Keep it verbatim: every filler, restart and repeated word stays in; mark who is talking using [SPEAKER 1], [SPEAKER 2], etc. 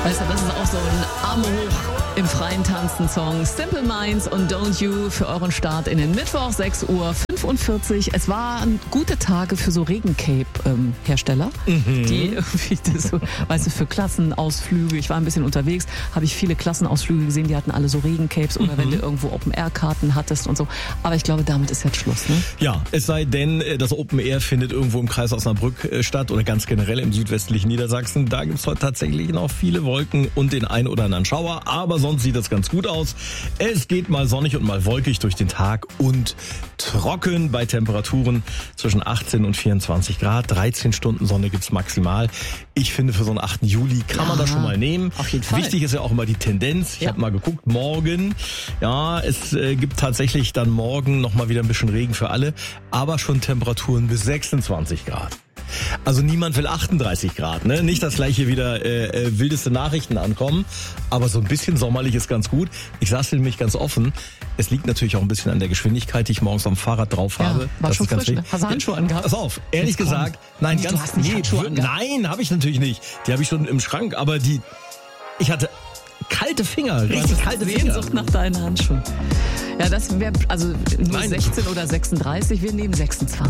[SPEAKER 1] Weißt du, das ist auch so ein Arme hoch im freien Tanzen-Song. Simple Minds und Don't You für euren Start in den Mittwoch, sechs Uhr fünfundvierzig. Es waren gute Tage für so Regencape-Hersteller, mhm. die irgendwie das so, weißt du, für Klassenausflüge. Ich war ein bisschen unterwegs, habe ich viele Klassenausflüge gesehen, die hatten alle so Regencapes oder mhm. wenn du irgendwo Open-Air-Karten hattest und so. Aber ich glaube, damit ist jetzt Schluss, ne?
[SPEAKER 2] Ja, es sei denn, das Open Air findet irgendwo im Kreis Osnabrück statt oder ganz generell im südwestlichen Niedersachsen. Da gibt es heute tatsächlich noch viele Wolken und den ein oder anderen Schauer, aber sonst sieht das ganz gut aus. Es geht mal sonnig und mal wolkig durch den Tag und trocken bei Temperaturen zwischen achtzehn und vierundzwanzig Grad. dreizehn Stunden Sonne gibt's maximal. Ich finde, für so einen achten Juli kann ja, man das schon mal nehmen.
[SPEAKER 1] Auf jeden Fall.
[SPEAKER 2] Wichtig ist ja auch immer die Tendenz. Ich ja. habe mal geguckt, morgen, ja, es äh, gibt tatsächlich dann morgen noch mal wieder ein bisschen Regen für alle, aber schon Temperaturen bis sechsundzwanzig Grad. Also niemand will achtunddreißig Grad, ne? Nicht, dass gleich hier wieder äh, äh, wildeste Nachrichten ankommen, aber so ein bisschen sommerlich ist ganz gut. Ich sag's nämlich ganz offen, es liegt natürlich auch ein bisschen an der Geschwindigkeit, die ich morgens am Fahrrad drauf
[SPEAKER 1] ja,
[SPEAKER 2] habe.
[SPEAKER 1] War
[SPEAKER 2] das
[SPEAKER 1] schon
[SPEAKER 2] ist ganz
[SPEAKER 1] frisch, ne? Hast du Handschuhe angehabt?
[SPEAKER 2] Pass auf, ehrlich
[SPEAKER 1] Jetzt
[SPEAKER 2] gesagt,
[SPEAKER 1] komm.
[SPEAKER 2] nein,
[SPEAKER 1] Du
[SPEAKER 2] ganz
[SPEAKER 1] hast nicht
[SPEAKER 2] nee,
[SPEAKER 1] Handschuhe
[SPEAKER 2] wir, nein, habe ich natürlich nicht. Die habe ich schon im Schrank, aber die, ich hatte kalte Finger, richtig kalte Finger.
[SPEAKER 1] Sehnsucht nach deinen Handschuhen. Ja, das wäre also nur
[SPEAKER 2] Nein.
[SPEAKER 1] sechzehn oder sechsunddreißig, wir nehmen sechsundzwanzig.